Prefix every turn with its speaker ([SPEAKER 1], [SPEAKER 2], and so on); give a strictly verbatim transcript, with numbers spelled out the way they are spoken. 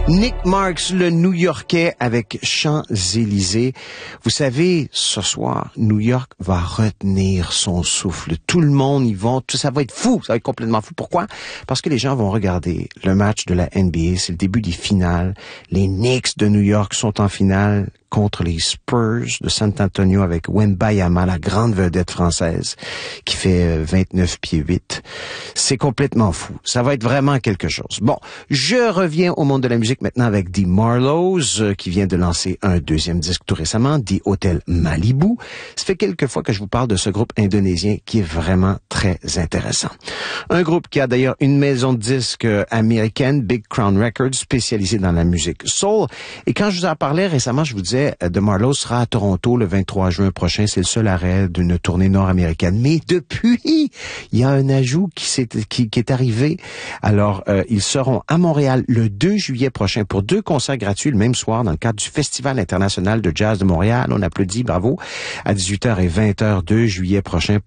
[SPEAKER 1] Nick Marks, le New-Yorkais avec Champs-Élysées. Vous savez, ce soir, New York va retenir son souffle. Tout le monde y va, tout ça va être fou, ça va être complètement fou. Pourquoi? Parce que les gens vont regarder le match de la N B A, c'est le début des finales. Les Knicks de New York sont en finale contre les Spurs de San Antonio avec Wembanyama, la grande vedette française, qui fait vingt-neuf pieds huit. C'est complètement fou. Ça va être vraiment quelque chose. Bon, je reviens au monde de la musique maintenant avec The Marlows, euh, qui vient de lancer un deuxième disque tout récemment, The Hotel Malibu. Ça fait quelques fois que je vous parle de ce groupe indonésien qui est vraiment très intéressant. Un groupe qui a d'ailleurs une maison de disques américaine, Big Crown Records, spécialisée dans la musique soul. Et quand je vous en parlais récemment, je vous disais The Marlows sera à Toronto le vingt-trois juin prochain. C'est le seul arrêt d'une tournée nord-américaine. Mais depuis, il y a un ajout qui, s'est, qui, qui est arrivé. Alors, euh, ils seront à Montréal le deux juillet prochain pour deux concerts gratuits le même soir dans le cadre du Festival international de jazz de Montréal. On applaudit, bravo, à dix-huit heures et vingt heures deux juillet prochain.